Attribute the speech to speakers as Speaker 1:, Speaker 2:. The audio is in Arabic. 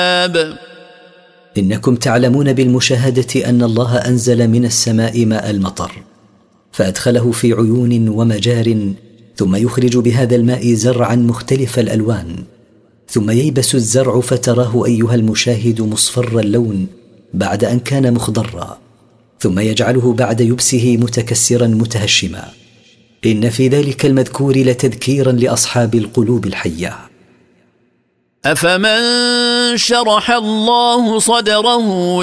Speaker 1: إنكم تعلمون بالمشاهدة أن الله أنزل من السماء ماء المطر فأدخله في عيون ومجار، ثم يخرج بهذا الماء زرعا مختلف الألوان، ثم ييبس الزرع فتراه أيها المشاهد مصفر اللون بعد أن كان مخضرا، ثم يجعله بعد يبسه متكسرا متهشما. إن في ذلك المذكور لتذكيرا لأصحاب القلوب الحية.
Speaker 2: أفمن شرح الله صدره